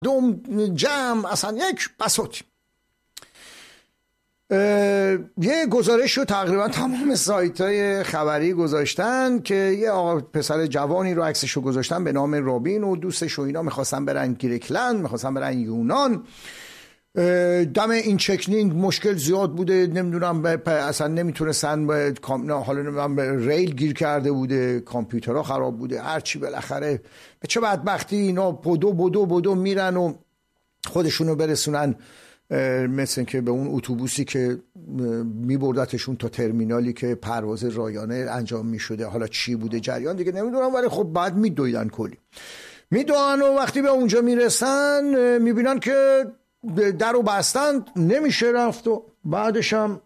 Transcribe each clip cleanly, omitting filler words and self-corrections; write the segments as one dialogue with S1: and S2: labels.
S1: جمع اصلا یک بساطی. یه گزارش رو تقریبا تمام سایت‌های خبری گذاشتن که یه آقا پسر جوانی رو عکسش رو گذاشتن به نام رابین و دوستش و اینا میخواستن برن گریکلند، میخواستن برن یونان. دم این چکنینگ مشکل زیاد بوده، نمیدونم اصلا نمیتونستن، حالا نمیدونم ریل گیر کرده بوده، کامپیوترها خراب بوده، هرچی. بالاخره به چه بدبختی اینا بدو میرن و خودشونو برسونن مثل که به اون اتوبوسی که میبردتشون تا ترمینالی که پرواز رایانه انجام میشده. حالا چی بوده جریان دیگه نمیدونم، ولی خب بعد میدویدن کلی میدوان و وقتی به اونجا میرسن میبینن که در رو بستن، نمیشه رفت و بعدش هم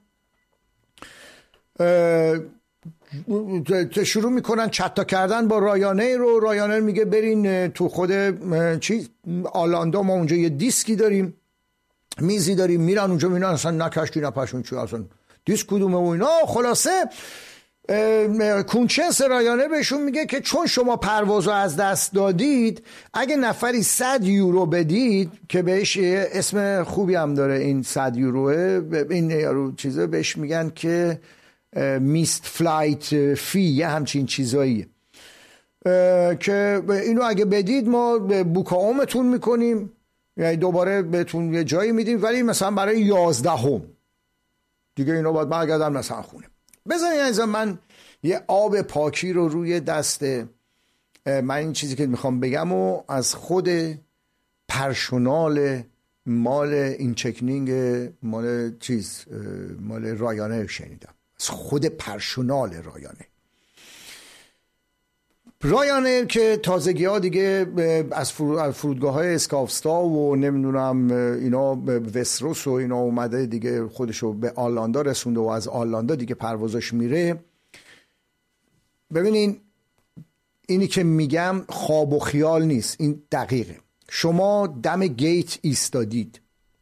S1: شروع میکنن چتا کردن با رایانه رو. رایانه میگه برین تو خود آلاندا، ما اونجا یه دیسکی داریم، میزی داریم. میرن اونجا میرن اصلا نکشتی نپشون چی اصلا دیسک کدومه و اینا. خلاصه کونچنس رایانه بهشون میگه که چون شما پروازو از دست دادید، اگه نفری 100 یورو بدید، که بهش اسم خوبی هم داره این 100 یوروه، این یارو چیزه بهش میگن که میست فلایت فی، یه همچین چیزاییه، که اینو اگه بدید ما بوکاومتون میکنیم، یعنی دوباره بهتون یه جایی میدیم، ولی مثلا برای 11 دیگه اینا باید برگردن مثلا خونه. بذارین از من یه آب پاکی رو روی دست من این چیزی که میخوام بگم و از خود پرسونال مال این چکنینگ مال رایانه شنیدم، از خود پرسونال رایانه که تازگی ها دیگه از فرودگاه های اسکافستا و نمیدونم اینا وستروس و اینا اومده دیگه، خودشو به آلاندا رسونده و از آلاندا دیگه پروازش میره. ببینین اینی که میگم خواب و خیال نیست، این دقیقه. شما دم گیت ایستادید،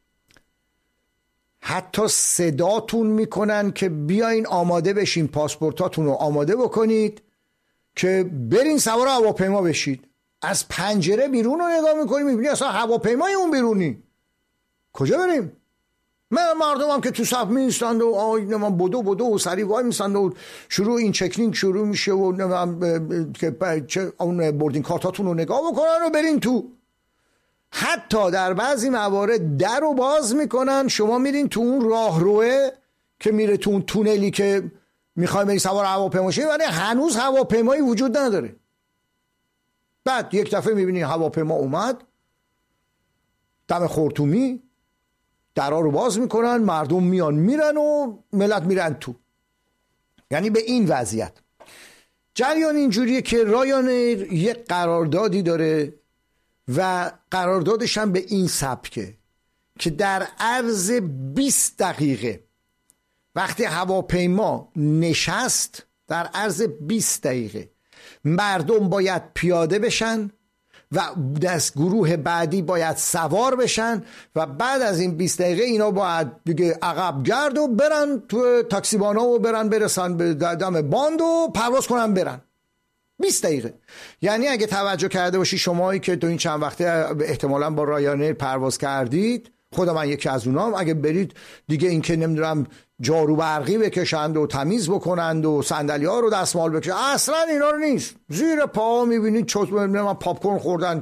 S1: حتی صداتون میکنن که بیاین آماده بشین، پاسپورتاتون رو آماده بکنید که برین سوار هواپیما بشید. از پنجره بیرون رو نگاه میکنی میبینی اصلا هواپیمای اون بیرونی. کجا بریم؟ مردم هم که تو صف میستند و من بدو و سریع وای میستند و شروع این چکنینگ شروع میشه و اون بوردینگ کارتاتون رو نگاه بکنن و برین تو. حتی در بعضی موارد در رو باز میکنن، شما میرین تو اون راهروه که میره تو اون تونلی که میخوایم بریم سوار هواپیما شیم، ولی هنوز هواپیمایی وجود نداره. بعد یک دفعه میبینی هواپیما اومد دم خرطومی، درها رو باز میکنن، مردم میان میرن و ملت میرن تو. یعنی به این وضعیت جریان اینجوریه که رایانیر یک قراردادی داره و قراردادش هم به این سبکه که در عرض 20 دقیقه وقتی هواپیما نشست، در عرض 20 دقیقه مردم باید پیاده بشن و دست گروه بعدی باید سوار بشن و بعد از این 20 دقیقه اینا باید دیگه عقب گرد و برن تو تاکسیبانا و برسن به دم باند و پرواز کنن برن. 20 دقیقه. یعنی اگه توجه کرده باشی شمایی که تو این چند وقته احتمالاً با رایانیر پرواز کردید، خودم من یکی از اونام، اگه برید دیگه این که نمیدونم جارو برقی بکشند و تمیز بکنند و صندلی ها رو دستمال بکشند، اصلا اینا رو نیست. زیر پا میبینید پاپ کورن خوردن،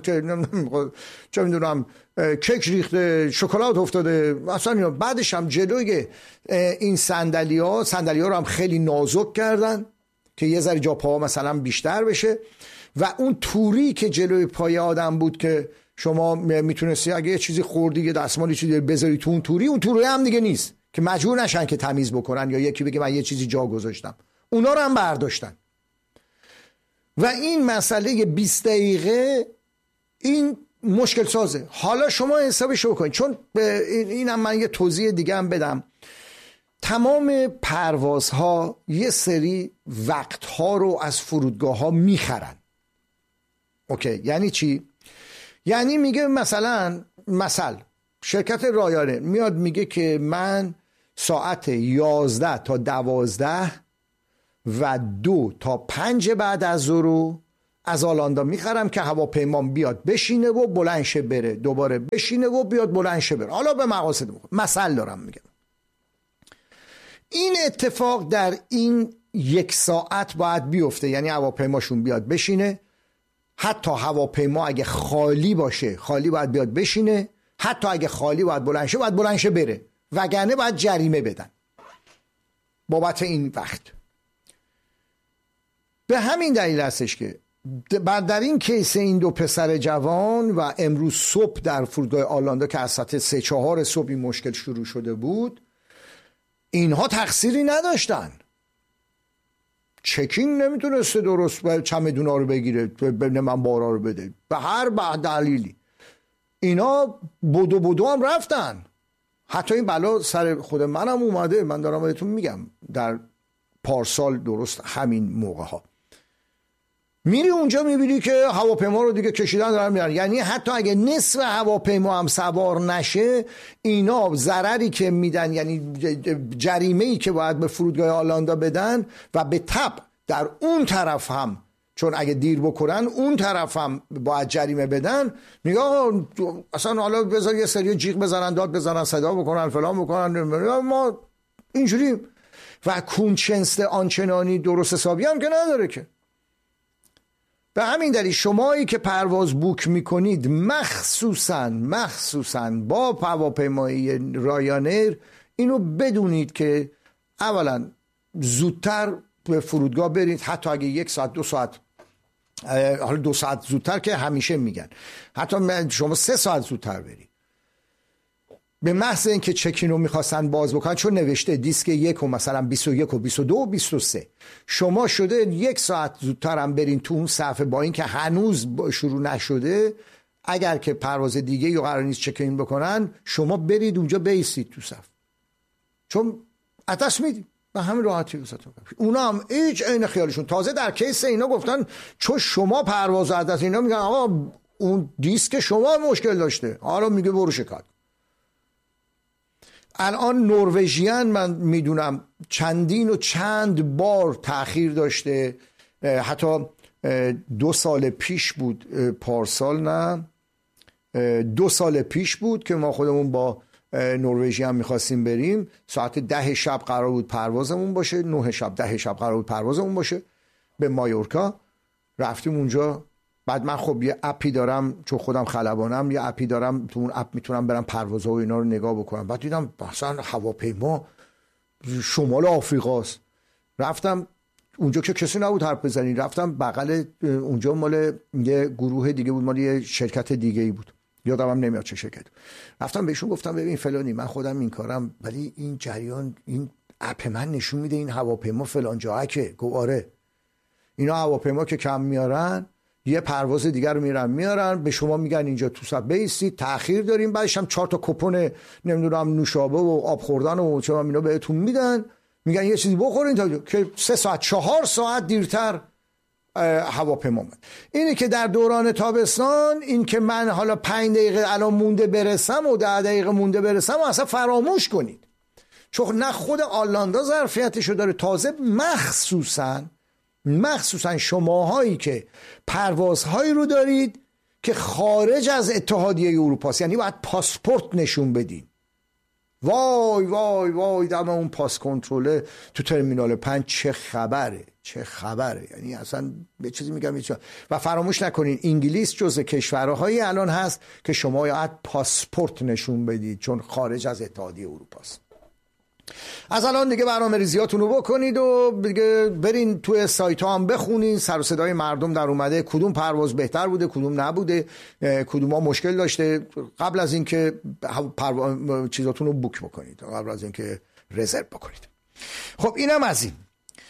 S1: چه میدونم کیک ریخته، شکلات افتاده، اصلا اینا. بعدش هم جلوی این صندلی ها رو هم خیلی نازک کردن که یه ذره جا پا مثلا بیشتر بشه و اون توری که جلوی پای آدم بود که شما میتونستی اگه یه چیزی خوردی یه دستمالی چیزی بذاری تو اون توری هم دیگه نیست که مجبور نشن که تمیز بکنن یا یکی بگه من یه چیزی جا گذاشتم. اونا رو هم برداشتن و این مسئله 20 دقیقه این مشکل سازه. حالا شما حسابش رو کنید، چون اینم من یه توضیح دیگه هم بدم. تمام پروازها یه سری وقتها رو از فرودگاه ها میخرن. اوکی، یعنی چی؟ یعنی میگه مثلا شرکت رایانه میاد میگه که من ساعت 11 تا 12 و 2 تا 5 بعد از ظهر از آلاندا میخرم که هواپیما بیاد بشینه و بلند شه بره، دوباره بشینه و بیاد بلند شه بره. حالا به مقاصد مثل دارم میگم. این اتفاق در این 1 ساعت باید بیفته، یعنی هواپیماشون بیاد بشینه، حتی هواپیما اگه خالی باشه خالی باید بیاد بشینه، حتی اگه خالی باید بلند شه بره، وگرنه باید جریمه بدن بابت این وقت. به همین دلیل هستش که در این کیس این 2 پسر جوان و امروز صبح در فرودگاه آرلندو که از ساعت 3-4 صبح این مشکل شروع شده بود، اینها تقصیری نداشتن. چکینگ نمیتونسته درست چمدونا رو بگیره، من بارا رو بده، به هر دلیلی اینا بدو هم رفتن. حتی این بلا سر خود منم اومده، من دارم بهتون میگم، در پارسال درست همین موقع ها میری اونجا میبینی که هواپیما رو دیگه کشیدن دارن میرن. یعنی حتی اگه نصف هواپیما هم سوار نشه، اینا ضرری که میدن، یعنی جریمه‌ای که باید به فرودگاه آرلندو بدن و به تبع در اون طرف هم، چون اگه دیر بکنن اون طرف هم باید جریمه بدن، میگه اصلا حالا بذار یه سری جیغ بزنن، داد بزنن، صدا بکنن، فلان بکنن، ما اینجوری و کونچنست آنچنانی درست حسابی هم که نداره که. به همین دلیل شمایی که پرواز بوک میکنید، مخصوصاً با هواپیمای رایانر، اینو بدونید که اولا زودتر به فرودگاه برید، حتی اگه 1 ساعت 2 ساعت، حالا 2 ساعت زودتر که همیشه میگن، حتی شما 3 ساعت زودتر برید. به محض اینکه چکین رو میخواستن باز بکنن، چون نوشته دیسک 1 و مثلا 21 و 22 و 23، شما شده 1 ساعت زودتر هم برین تو اون صفحه، با اینکه هنوز شروع نشده، اگر که پرواز دیگه یا قرار نیست چکین بکنن، شما برید اونجا بیستید تو صف، چون عطس میدید به همین راحتی وسطون. اونا هم هیچ عین خیالشون. تازه در کیس اینا گفتن چون شما پرواز عطس، اینا میگن آقا اون دیسک شما مشکل داشته، حالا میگه برو شکایت. الان نروژیان من میدونم چند بار تأخیر داشته، حتی 2 سال پیش بود، پارسال نه 2 سال پیش بود که ما خودمون با نروژیان میخواستیم بریم، ساعت 10 شب قرار بود پروازمون باشه، 9 شب 10 شب قرار بود پروازمون باشه به مایورکا. رفتیم اونجا، بعد من خب یه اپی دارم، چون خودم خلبانم، یه اپی دارم، تو اون اپ میتونم برم پروازها و اینا رو نگاه بکنم. بعد دیدم مثلا هواپیما شمال آفریقاست. رفتم اونجا که کسی نبود حرف بزنی، رفتم بغل اونجا، مال یه گروه دیگه بود، مال یه شرکت دیگه ای بود، یادم هم نمیاد چه شرکت. رفتم بهشون گفتم ببین فلانی، من خودم این کارم، ولی این جریان، این اپ من نشون میده این هواپیما فلان جاها که گواره، اینا هواپیما که کم میارن یه پرواز دیگر رو میارن به شما میگن اینجا تو صف بیستید، تأخیر داریم، بعدش هم 4 تا کپون نمیدونم نوشابه و آب خوردن و چه اینا بهتون میدن، میگن یه چیزی بخورین تا که 3 ساعت 4 ساعت دیرتر هواپیما اومد. اینه که در دوران تابستان، این که من حالا 5 دقیقه الان مونده برسم و 10 دقیقه مونده برسم و اصلا فراموش کنید، چون نه خود آرلندو ظرفیتشو داره، تازه مخصوصا شماهایی که پروازهایی رو دارید که خارج از اتحادیه اروپا است، یعنی باید پاسپورت نشون بدین. وای وای وای دم اون پاس کنترل تو ترمینال 5 چه خبره، یعنی اصلا به چیزی میگم و فراموش نکنین انگلیس جزء کشورهایی الان هست که شما باید پاسپورت نشون بدید، چون خارج از اتحادیه اروپا است. از الان دیگه برنامه ریزیاتون رو بکنید و دیگه برین توی سایت ها هم بخونین، سر و صدای مردم در اومده، کدوم پرواز بهتر بوده، کدوم نبوده، کدوم ها مشکل داشته، قبل از اینکه چیزاتون رو بوک بکنید، قبل از اینکه رزرو بکنید. خب اینم از این.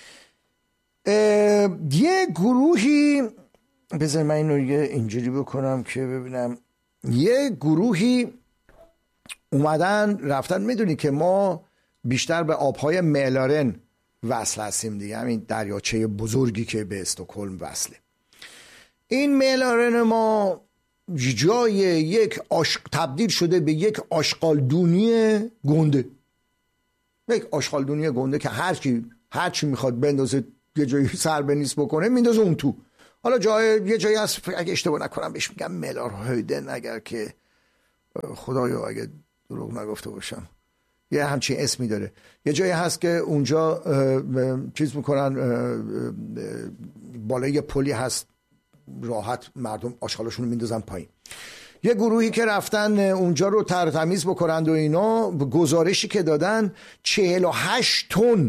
S1: یه گروهی، بذار من اینو اینجوری بکنم که ببینم، یه گروهی اومدن رفتن، میدونی که ما بیشتر به آبهای ملارن وصل هستیم دیگه، همین دریاچه بزرگی که به استکهلم وصله. این ملارن ما جای یک تبدیل شده به یک آشغالدونی گنده، یک آشغالدونی گنده که هرچی میخواد بندازه یه جایی سر به نیست بکنه میندازه اون تو. حالا یه جایی هست اگه اشتباه نکنم بهش میگم ملار هایدن، اگر که خدایا اگه دروغ نگفته باشم یه همچین اسمی داره. یه جایی هست که اونجا چیز میکنن، بالای یه پلی هست، راحت مردم آشغالشون رو میندازن پایین. یه گروهی که رفتن اونجا رو تمیز بکنند و اینا، گزارشی که دادن 48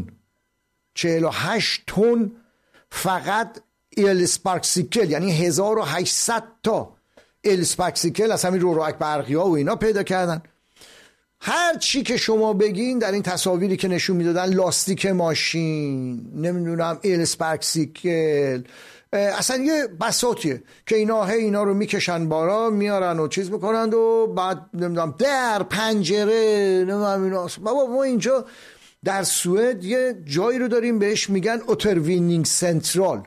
S1: تن فقط السپارکسیکل، یعنی 1800 تا السپارکسیکل از همین روراک برقی ها و اینا پیدا کردن. هر چی که شما بگین در این تصاویری که نشون میدادن، لاستیک ماشین، نمیدونم السپارکسیکل، اصلا یه بساطیه که اینا رو میکشن بارا میارن و چیز میکنند و بعد نمیدونم در پنجره نمیدونم اینا. بابا ما اینجا در سوئد یه جایی رو داریم بهش میگن اوتروینینگ سنترال.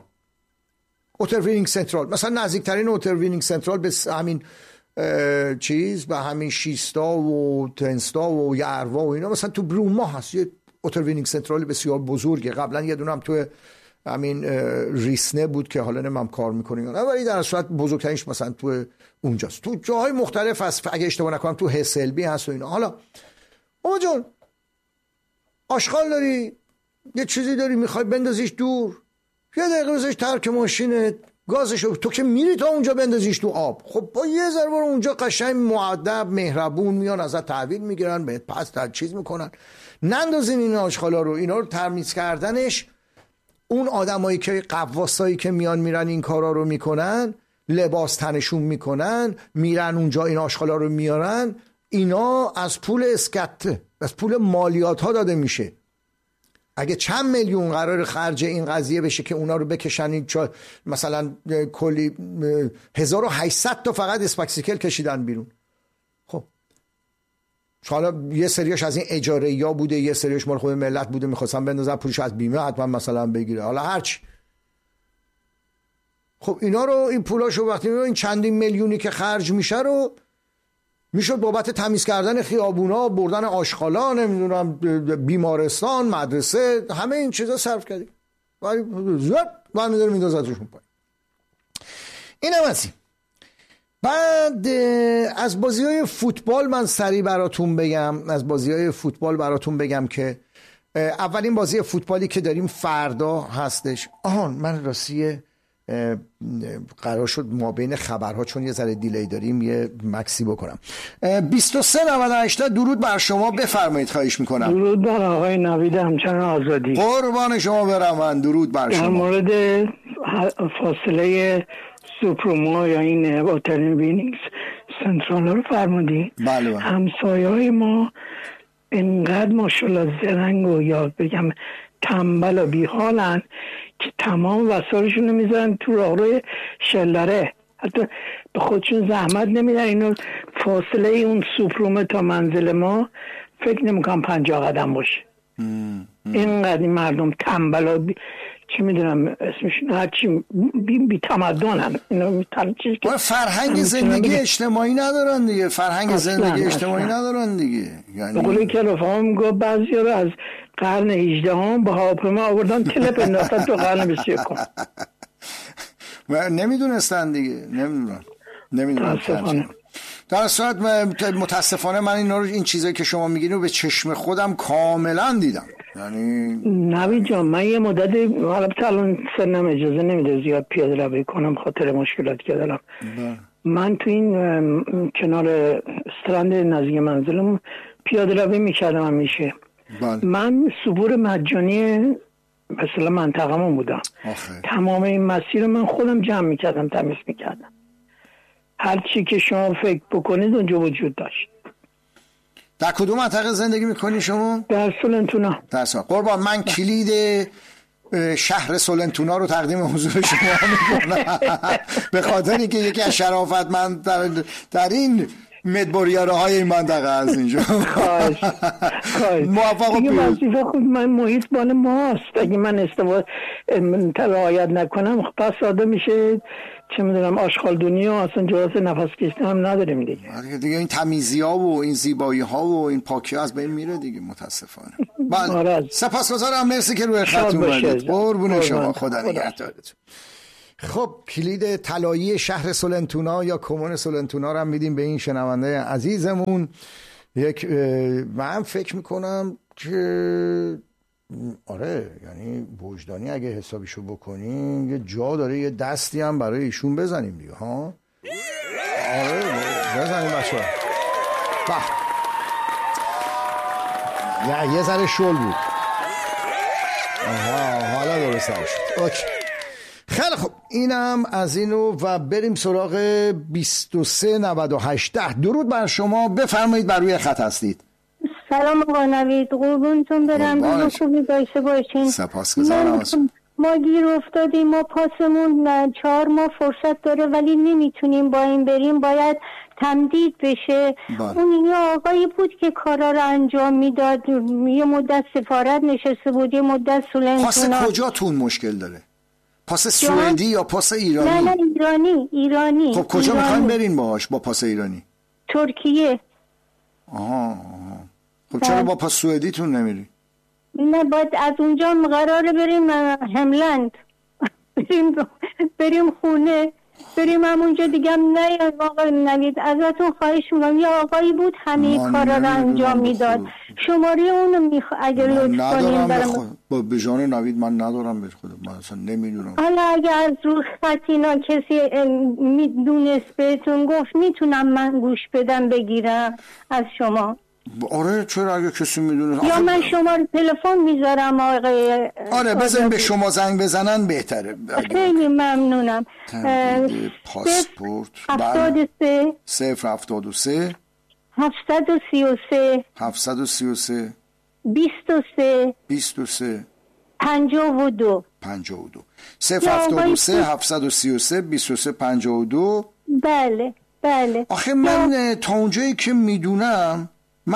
S1: مثلا نزدیکترین اوتروینینگ سنترال به همین چیز، به همین شیستا و تنستا و یاروا و اینا، مثلا تو بروما هست یه اوتروینینگ سنترال بسیار بزرگه. قبلا یه دونه هم تو همین ریسنه بود که حالا نمیم کار میکنه، ولی در صورت بزرگترینش مثلا تو اونجاست. تو جاهای مختلف هست، اگه اشتباه نکنم تو هسلبی هست و اینا. حالا بابا جون آشغال داری، یه چیزی داری میخوای بندازیش دور، یه دقیقه بزنش ترک ماشینت، گازشو تو که میری تا اونجا بندازیش تو آب. خب با یه ذره برو اونجا قشنگ مؤدب مهربون میان ازت تحویل میگیرن، بهت پس در چیز میکنن. نندازین این آشغالا رو. اینا رو تمیز کردنش، اون آدمایی که قواسایی که میرن این کارا رو میکنن، لباس تنشون میکنن، میرن اونجا این آشغالا رو میارن، اینا از پول اسکته، از پول مالیات ها داده میشه. اگه چند میلیون قرار خرج این قضیه بشه که اونا رو بکشن، مثلا کلی 1800 تا فقط اسپاکسیکل کشیدن بیرون. خب حالا یه سریاش از این اجاره یا بوده، یه سریاش مال خود ملت بوده، میخواستن بندازن پولش از بیمه حتما مثلا بگیره، حالا هرچی. خب اینا رو، این پولاشو وقتی این چندین میلیونی که خرج میشه رو میشد بابت تمیز کردن خیابونا، بردن آشغالا، نمیدونم بیمارستان، مدرسه، همه این چیزا صرف کردیم. ولی زیاد برمی‌داره میندازتشون پایین. اینم از این. بعد از بازی‌های فوتبال من سریع براتون بگم که اولین بازی فوتبالی که داریم فردا هستش. من راستی قرار شد ما بین خبرها، چون یه ذره دیلی داریم، یه مکسی بکنم. 2398 درود بر شما، بفرمایید. خواهش میکنم. درود
S2: بر آقای نوید همچنان آزادی.
S1: قربان شما برم من. درود بر شما.
S2: در مورد فاصله سوپروما یا این اوتروینینگ سنترال رو فرمودی.
S1: بله.
S2: همسایه های ما اینقدر ماشاءالله زرنگ و یا بگم تنبل و بیحالن که تمام وسایلشون رو میذارن تو راهروی شلره، حتی به خودشون زحمت نمیدن. اینو فاصله اون سوپرومه تا منزل ما فکر نمیکنم 50 قدم باشه. اینقدر این مردم تنبل و چی میدونم اسمشون هرچی بی تمدنن. اینا
S1: فرهنگ زندگی اجتماعی ندارن دیگه. ندارن دیگه. یعنی
S2: به قولی که رفاهم میگو بعضی رو از قرن 18 هم با هواپیما آوردن تلپ انداختن تو قرن 21.
S1: نمیدونستن دیگه. نمیدونم. در صورت متاسفانه من این چیزایی که شما میگین رو به چشم خودم کاملا دیدم. یعنی
S2: نوید جان، من یه مدت الان سنم اجازه نمیده زیاد پیاده روی کنم خاطر مشکلاتی که دارم. من تو این کنار استراند نزدیک منزلم پیاده روی میکردم همیشه. من صبور مجانی مثلا منطقه‌مون بودم. تمام این مسیر من خودم جمع میکردم، تمیز میکردم. هر چی که شما فکر بکنید اونجا وجود داشت.
S1: در کدوم منطقه زندگی میکنی شما؟
S2: در سولنتونا.
S1: قربان، من کلید شهر سولنتونا رو تقدیم حضور شما میکنم به خاطر اینکه یکی از شرافتمند در این مدبریاره های این منطقه از اینجا.
S2: خواهش
S1: موفق و پیروز.
S2: وظیفه خود من محیط مال ماست. اگه من رعایت نکنم پس ساده میشه چه میدونم آشغال دنیا، اصلا جرأت نفس کشیدن هم نداریم دیگه
S1: این تمیزی ها و این زیبایی ها و این پاکی ها از بین میره دیگه متاسفانه. سپاسگزارم، مرسی که روی خط اومدید. قربون شما، خدا نگهدارتون. خب کلید طلایی شهر سولنتونا یا کمون سولنتونا رو هم میدیم به این شنونده عزیزمون. من فکر میکنم که آره، یعنی وجدانی اگه حسابیشو بکنیم یه جا داره یه دستی هم برای ایشون بزنیم دیگه ها. آره بزنیم بچه ها. یه ذره شل بود. حالا درست شد. اوکی. خیلی خب اینم از اینو و بریم سراغ 2398. درود بر شما، بفرمایید، بر روی خط هستید.
S3: سلام آقا نوید، قربونتون برم، روز خوبی داشته باشین.
S1: سپاسگزارم.
S3: ما گیر افتادیم، ما پاسمون 4 ماه فرصت داره ولی نمیتونیم با این بریم، باید تمدید بشه. اون یه آقایی بود که کارا رو انجام میداد، یه مدت سفارت نشسته بود، یه مدت سولنتونا.
S1: پاس کجاتون مشکل داره؟ پاس سوئدی یا پاس ایرانی؟
S3: نه ایرانی.
S1: خب کجا میخواین برین باهاش با پاس ایرانی؟
S3: ترکیه.
S1: آها. خب چرا با پاس سوئدیتون نمیری؟
S3: نه باید از اونجا قراره بریم هملند، بریم خونه، بریم همونجا دیگه هم. نه آقا نوید ازتون خواهش میکنم، یه آقایی بود همه کارا رو انجام میداد، شماره اونو اگه لطف کنیم برام.
S1: به جان نوید من ندارم به خدا، من اصلا نمیدونم.
S3: حالا اگه از رو خط اینا کسی میدونست بهتون گفت میتونم من گوش بدم بگیرم از شما.
S1: آره چرا، اگه کسی میدونه.
S3: یا من شماره تلفن میذارم آقای.
S1: آره بزنین به شما زنگ بزنن بهتره.
S3: خیلی ممنونم.
S1: پاسپورت
S3: 73
S1: 073
S3: 733
S1: 733
S3: 23 52
S1: 073 733 23 52.
S3: بله.
S1: آخه من تا اونجایی که میدونم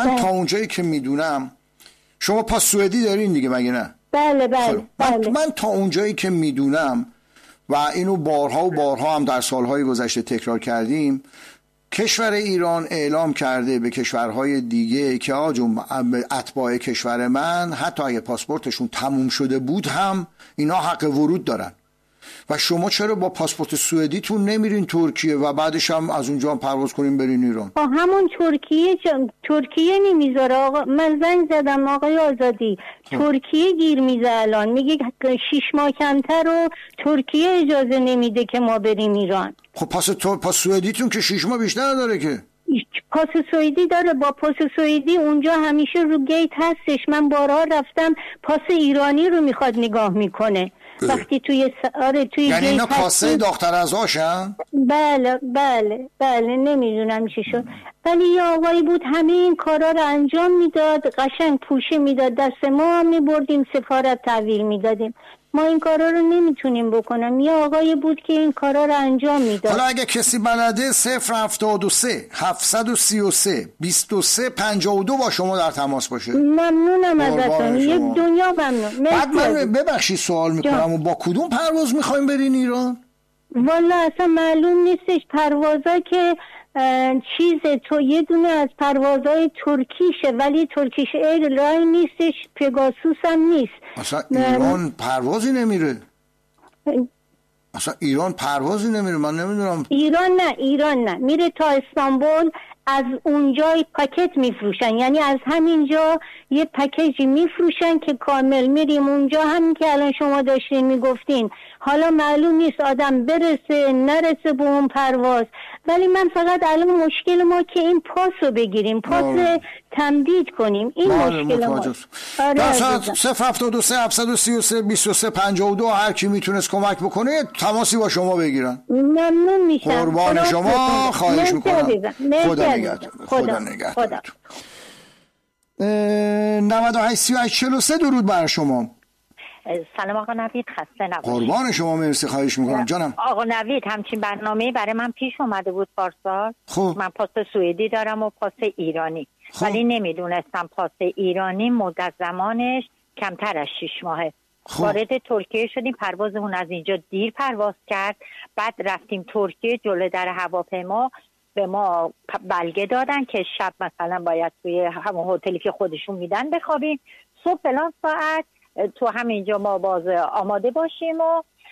S1: شما پاس سوئدی دارین دیگه مگه نه؟
S3: بله.
S1: من تا اونجایی که میدونم و اینو بارها هم در سالهای گذشته تکرار کردیم، کشور ایران اعلام کرده به کشورهای دیگه که اتباع کشور من حتی اگه پاسپورتشون تموم شده بود هم اینا حق ورود دارن. و شما چرا با پاسپورت سوئدیتون نمیرین ترکیه و بعدش هم از اونجا هم پرواز کنین برین ایران؟
S3: همون ترکیه نمیذاره آقا. من زنگ زدم آقای آزادی، ترکیه گیر میزه الان، میگه 6 ماه کمتر و ترکیه اجازه نمیده که ما بریم ایران.
S1: خب پاس سوئدیتون که 6 ماه بیشتر داره که.
S3: پاس سوئدی داره، با پاس سوئدی اونجا همیشه رو گیت هستش. من بارها رفتم، پاس ایرانی رو میخواد نگاه میکنه وقتی توی
S1: یعنی اینا کاسه داختر از آشن؟
S3: بله نمیدونم چی شد، ولی یه آقایی بود همه این کارا رو انجام میداد، قشنگ پوشه میداد، دست ما هم میبردیم سفارت تحویل میدادیم. ما این کارا رو نمیتونیم بکنم. یه آقایی بود که این کارا رو انجام میداد.
S1: حالا اگه کسی بلده 073 733 23 52 با شما در تماس باشه.
S3: ممنونم ازتون، یک دنیا ممنون.
S1: بعد من ببخشید سوال میکنم، با کدوم پرواز میخوایم برین ایران؟
S3: والا اصلا معلوم نیستش، پروازا که تو یه دونه از پروازهای ترکیشه ولی ترکیش ایرلاین نیستش، پگاسوس هم نیست.
S1: اصلا ایران پروازی نمیره. من نمیدونم.
S3: ایران نه میره تا استانبول، از اونجا پاکت میفروشن، یعنی از همینجا یه پکیجی میفروشن که کامل میریم اونجا، همین که الان شما داشتین میگفتین. حالا معلوم نیست آدم برسه نرسه به اون پرواز، ولی من فقط الان مشکل ما که این پاس رو بگیریم، پاس تمدید کنیم، این مشکل ما.
S1: در ساعت 073 733 23 52 هر کی میتونست کمک بکنه تماسی با شما بگیرن.
S3: ممنون میشم.
S1: قربان شما، خواهش میکنم. خدا نگهدار. 98 38 43 درود بر شما.
S4: سلام آقا نوید، خسته نباشید.
S1: قربان شما، مرسی، خواهش میکنم جانم.
S4: آقا نوید، همچین برنامه برای من پیش اومده بود پارسال. من پاس سوئدی دارم و پاس ایرانی. ولی نمیدونستم پاس ایرانی مدت زمانش کمتر از 6 ماهه. وارد ترکیه شدیم، پروازمون از اینجا دیر پرواز کرد، بعد رفتیم ترکیه، جلوی در هواپیما به ما بلگه دادن که شب مثلا باید توی همون هتلی که خودشون میدن بخوابیم، صبح فلان ساعت تو همینجا ما باز آماده باشیم و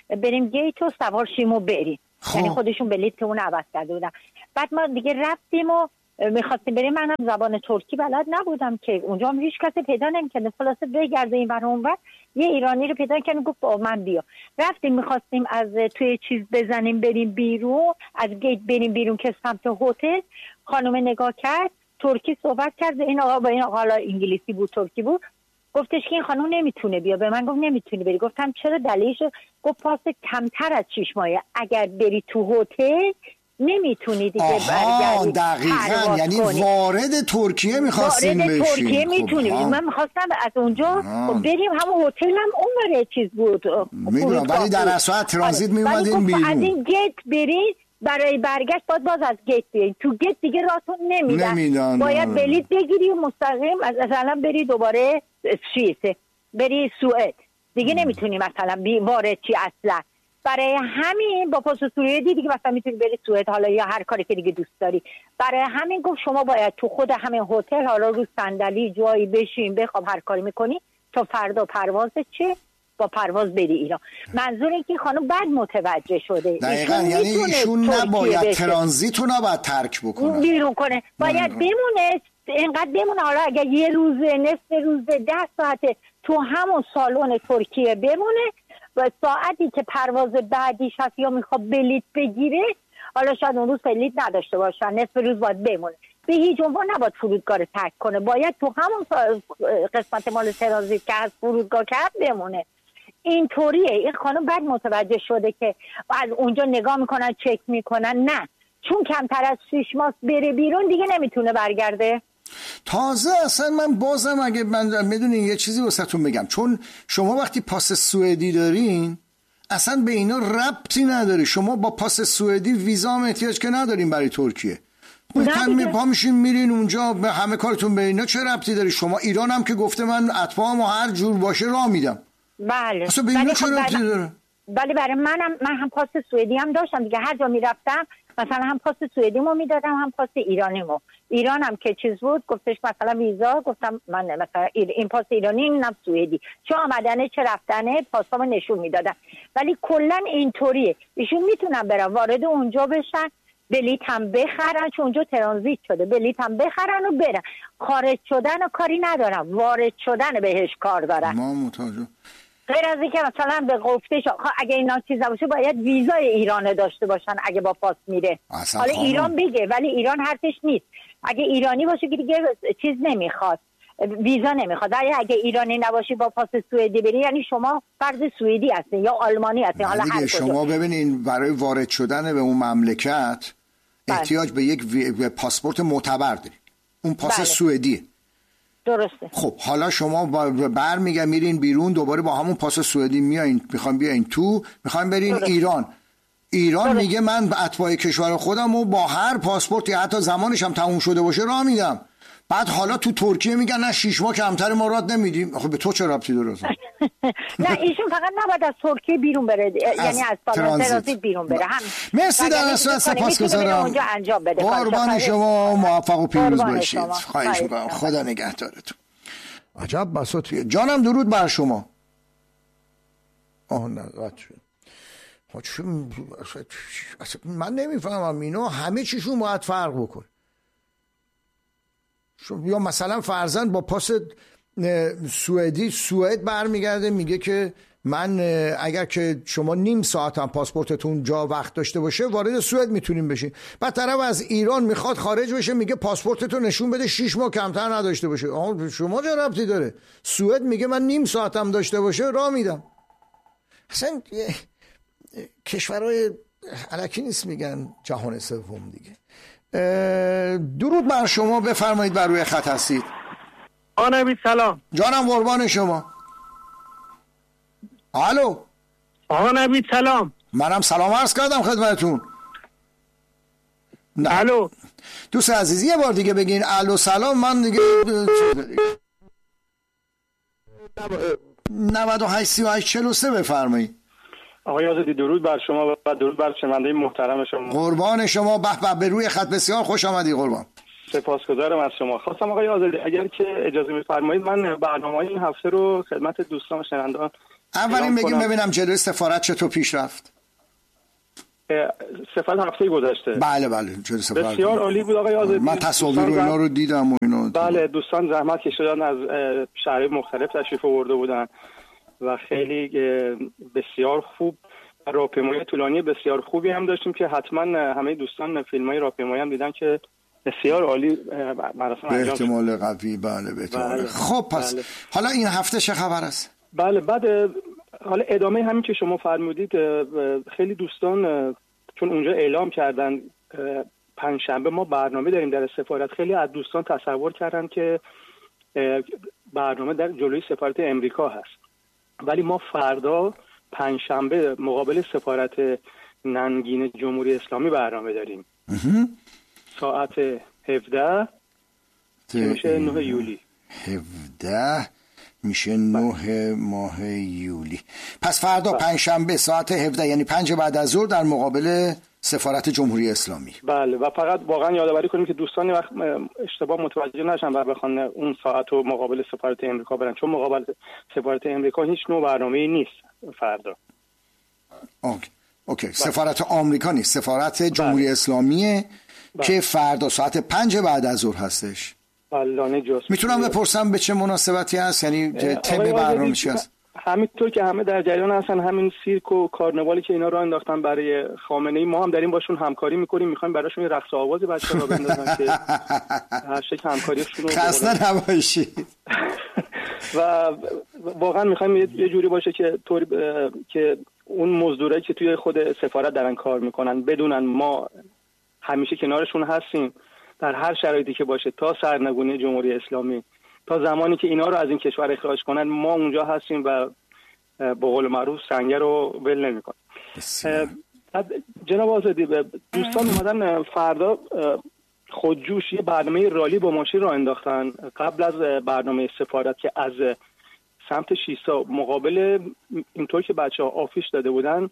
S4: بریم گیت و سوار شیم و بریم. یعنی خودشون بلیط اون عوض کرده بودن. بعد ما دیگه رفتیم و میخواستیم بریم. منم زبان ترکی بلد نبودم که اونجا هم هیچ کسی پیدا نمی‌کرد. خلاصه بگرده این ور اون ور یه ایرانی رو پیدا کردیم، گفت با من بیا. رفتیم میخواستیم از توی چیز بزنیم بریم بیرون، از گیت بریم بیرون که سمت هتل. خانم نگاه کرد، ترکی صحبت کرد، این آقا با این آقا انگلیسی بود ترکی بود، گفتش که این خانم نمیتونه بیا. به من گفت نمیتونی بری. گفتم چرا دلیلش؟ گفت پاس کمتر از 6 ماهه، اگر بری تو هتل نمیتونی دیگه برگردی.
S1: دقیقاً، یعنی وارد ترکیه می‌خواستیم بشیم.
S4: وارد ترکیه میتونی. من می‌خواستم از اونجا بریم، همون هتل هم اونوره چیز بود
S1: میدونم، ولی در اصل ترانزیت میومدین بیرون.
S4: از این گیت برید، برای برگشت باز از گیت بیاین. تو گیت دیگه راهتون نمیدن. باید بلیط بگیری و مستقیم مثلا بری دوباره سوئیس، بری سوئد دیگه نمیتونی مثلا وارد چی اصلا. برای همین با پاس سوئدی دیگه مثلا میتونی بری سوئد حالا یا هر کاری که دیگه دوست داری. برای همین گفت شما باید تو خود همین هتل حالا رو صندلی جایی بشین بخواب هر کاری میکنی تا فردا پرواز چه با پرواز بری ایران. منظور این که خانم بعد متوجه شده
S1: دقیقاً، یعنی ایشون نباید ترانزیتو نباید ترک بکنه،
S4: بیرون کنه، باید بمونه. اینقدر بمونه حالا اگر یه روزه، نصف روزه، 10 ساعته تو همون سالن ترکیه بمونه و ساعتی که پرواز بعدیش هست یا میخواد بلیط بگیره، حالا شاید اون روز بلیط نداشته باشن، نصف روز باید بمونه. به هیچ عنوان نباید فرودگاه رو ترک کنه، باید تو همون قسمت مال ترانزیت که از فرودگاه کرد بمونه. اینطوریه. این خانم بعد متوجه شده که از اونجا نگاه میکنن، چک میکنن، نه چون کمتر از 6 ماه بره بیرون دیگه نمیتونه برگرده.
S1: تازه اصلا من بازم اگه من میدونین یه چیزی واسهتون بگم، چون شما وقتی پاس سوئدی دارین اصلا به اینا ربطی نداره. شما با پاس سوئدی ویزا هم احتیاج که ندارین برای ترکیه. پا میشین میرین اونجا، به همه کارتون به اینا چه ربطی داره؟ شما ایران هم که گفته من اتباعم و هر جور باشه راه میدم.
S4: بله.
S1: اصلا به اینا چه ربطی داره؟
S4: ولی برای من هم پاس سوئدی هم داشتم دیگه. هر جا میرفتم مثلا هم پاس سوئدیمو میدادم هم پاس ایرانیمو. ایرانم که چیز بود گفتش مثلا ویزا، گفتم من مثلا این پاس ایرانی اینم سوئدی، چه آمدنه چه رفتنه پاسامو نشون میدادم. ولی کلا اینطوریه، ایشون میتونن برن وارد اونجا بشن، بلیط هم بخرن چون اونجا ترانزیت شده، بلیط هم بخرن و برن. خارج شدن و کاری ندارم، وارد شدن بهش کار دارن.
S1: ما متوجه.
S4: غیر از اینکه مثلا به گفتش اگه اینا چیز نباشه باید ویزای ایران داشته باشن اگه با پاس میره. حالا ایران بگه ولی ایران حرفش نیست. اگه ایرانی باشه که دیگه چیز نمیخواد، ویزا نمیخواد. ولی اگه ایرانی نباشی با پاس سوئدی بری یعنی شما فرد سوئدی هستین یا آلمانی هستین. حالا هر
S1: شما ببینین برای وارد شدن به اون مملکت احتیاج به یک پاسپورت معتبر دارید. اون پاس سوئدیه.
S4: درسته.
S1: خب حالا شما برمیگردین میرین بیرون دوباره با همون پاس سوئدی میایین، میخوام بیاین تو، میخوام برین ایران میگه من اتباع کشور خودم و با هر پاسپورتی حتی زمانش هم تموم شده باشه راه میدم. بعد حالا تو ترکیه میگن نه 6 ماه کمتر ما راه نمیدیم. خب به تو چه ربطی داره؟
S4: نه ایشون فقط نباید از ترکیه بیرون بره، یعنی از ترانزیت بیرون بره.
S1: مرسی، در اصل سپاسگزارم. قربان شما، موفق و پیروز باشید. خواهش می‌کنم. خدا نگهدارتون. عجب بساطیه. جانم درود بر شما. نه من نمیفهمم اینا همه چیشون باید فرق بکنه. یا مثلا فرضاً با پاس سوئدی سوئد برمیگرده میگه که من اگر که شما نیم ساعت هم پاسپورتتون جا وقت داشته باشه وارد سوئد میتونیم بشین. بعد طرف از ایران میخواد خارج بشه میگه پاسپورتتون نشون بده 6 ماه کمتر نداشته باشه. شما چه ربطی داره؟ سوئد میگه من نیم ساعت هم داشته باشه راه میدم. اصلا کشورهای الکی نیست میگن جهان سوم دیگه. درود بر شما، بفرمایید بر روی خط هستید.
S5: نبی سلام.
S1: جانم قربان شما. الو
S5: نبی سلام.
S1: منم سلام عرض کردم خدمتون.
S5: الو
S1: دوست عزیز یه بار دیگه بگین الو سلام. من دیگه 983843 بفرمایید.
S5: آقای آزادی درود بر شما و درود بر شنونده محترم شما.
S1: قربان شما. به روی خط بسیار خوش آمدی قربان.
S5: سپاسگزارم از شما. خواستم آقای آزادی اگر که اجازه می‌فرمایید من برنامه‌های این هفته رو خدمت دوستان و شنوندگان
S1: اولین بگیم ببینم جلوی سفارت چطور پیش رفت.
S5: سفارت هفته گذشته
S1: بله جلوی سفارت
S5: بسیار عالی بود آقای آزادی.
S1: من تصاویر رو اینا رو دیدم و اینا.
S5: بله دوستان زحمت کشیدن، از شهرهای مختلف تشریف آورده بودن و خیلی بسیار خوب راهپیمایی طولانی بسیار خوبی هم داشتیم که حتما همه دوستان فیلم‌های راهپیمایی هم دیدن که بسیار عالی مراسم انجام شد.
S1: به احتمال قوی بله به احتمال. خب پس حالا این هفته چه خبر است؟
S5: بله بعد حالا ادامه همین که شما فرمودید، خیلی دوستان چون اونجا اعلام کردن پنجشنبه ما برنامه داریم در سفارت، خیلی از دوستان تصور کردن که برنامه در جلوی سفارت امریکا هست، ولی ما فردا پنجشنبه مقابل سفارت ننگین جمهوری اسلامی برنامه داریم ساعت 17 که میشه 9 یولی.
S1: 17 میشه 9 ماه یولی. پس فردا پنجشنبه ساعت 17 یعنی 5 بعد از ظهر در مقابل سفارت جمهوری اسلامی.
S5: بله و فقط واقعا یادآوری کنیم که دوستان وقت اشتباه متوجه نشن و بخوان اون ساعت رو مقابل سفارت امریکا برن، چون مقابل سفارت امریکا هیچ نوع برنامه‌ای نیست فردا. اوکی. سفارت آمریکا نیست، سفارت جمهوری اسلامیه که فردا ساعت 5 بعد از ظهر هستش. میتونم بپرسم به چه مناسبتی هست؟ یعنی طبع برنامه چی هست؟ همینطور که همه در جریان هستن، همین سیرک و کارنوالی که اینا رو انداختن برای خامنه‌ای، ما هم داریم باشون همکاری میکنیم، میخوایم براشون یه رقص آواز بچه‌ها بندازن که هر شکل همکاریشون رو
S1: خسته نباشید.
S5: و واقعا میخوایم یه جوری باشه که طوری که اون مزدورایی که توی خود سفارت دارن کار میکنن بدونن ما همیشه کنارشون هستیم در هر شرایطی که باشه، تا سرنگونی جمهوری اسلامی، تا زمانی که اینا رو از این کشور اخراج کنن ما اونجا هستیم و به قول معروف سنگر رو ول نمی‌کنیم. جناب آزادی، دوستان اومدن فردا خودجوش یه برنامه رالی با ماشین رو انداختن قبل از برنامه سفارت که از سمت شیستا مقابل اینطور که بچه‌ها آفیش داده بودن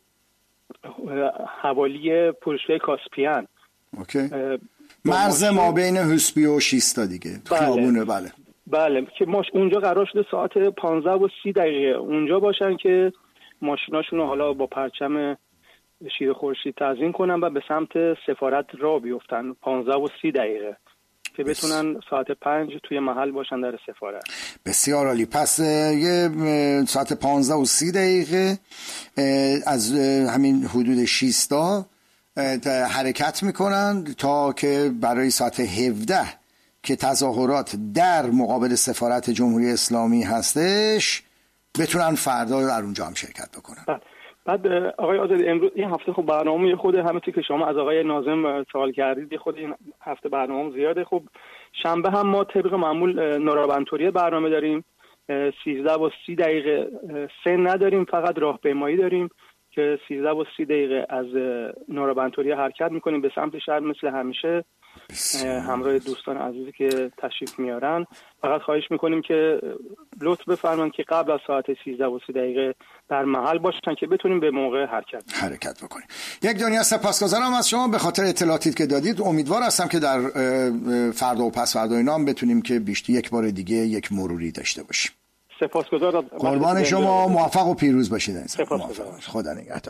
S5: حوالی فروشگاه کاسپیان.
S1: اوکی. مرز ما بین هوسبی و شیستا دیگه. خیابونه.
S5: بله که اونجا قرار شده ساعت 15:30 اونجا باشن که ماشیناشون رو حالا با پرچم شیر خورشید تزیین کنن و به سمت سفارت راه بیفتن 15:30 که بتونن ساعت 5 توی محل باشن در سفارت.
S1: بسیار عالی. پس یه ساعت 15:30 از همین حدود شیستا حرکت میکنن تا که برای ساعت 17 که تظاهرات در مقابل سفارت جمهوری اسلامی هستش بتونن فردا در اونجا هم شرکت بکنن.
S5: بعد آقای آزادی امروز این هفته خب برنامه خود همونطور که شما از آقای ناظم سوال کردید خود این هفته برنامه زیاده. خب شنبه هم ما طبق معمول نورابنتوری برنامه داریم 13:30 سن نداریم، فقط راهپیمایی داریم که 13:30 از نورابنتوری حرکت میکنیم به سمت شهر مثل همیشه همراه دوستان عزیزی که تشریف میارن. فقط خواهش میکنیم که لطف بفرمایید که قبل از ساعت 13:30 در محل باشن که بتونیم به موقع حرکت
S1: بکنیم. یک دنیا سپاسگزارم از شما به خاطر اطلاعاتی که دادید. امیدوار هستم که در فردا و پس فردا اینا هم بتونیم که بیشتر یک بار دیگه یک مروری داشته باشیم.
S5: سپاسگزارم.
S1: قربان شما، موفق و پیروز باشید.
S5: سپاسگزارم.
S1: خدا نگهدار.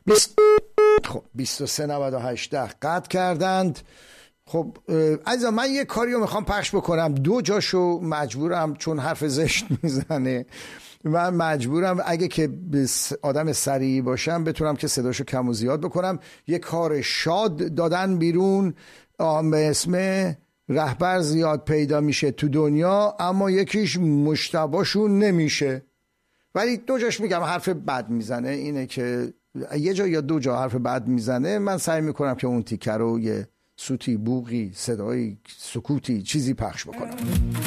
S1: 23:98 قطع کردند. خب عزیزا من یه کاریو میخوام پخش بکنم، 2 جاشو مجبورم چون حرف زشت میزنه من مجبورم اگه که آدم سریعی باشم بتونم که صداشو کم و زیاد بکنم. یه کار شاد دادن بیرون به اسم رهبر زیاد پیدا میشه تو دنیا اما یکیش مشتباشون نمیشه، ولی 2 جاش میگم حرف بد میزنه. اینه که یه جا یا 2 جا حرف بد میزنه من سعی میکنم که اون تیکه رو یه صوتی، بوقی، صدایی، سکوتی، چیزی پخش بکنم.